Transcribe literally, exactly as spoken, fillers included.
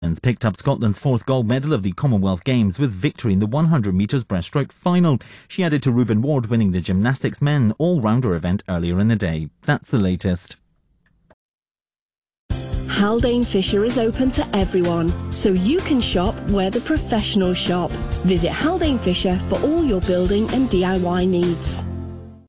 And picked up Scotland's fourth gold medal of the Commonwealth Games with victory in the one hundred metres breaststroke final. She added to Ruben Ward winning the gymnastics men all-rounder event earlier in the day. That's the latest. Haldane Fisher is open to everyone, so you can shop where the professionals shop. Visit Haldane Fisher for all your building and D I Y needs.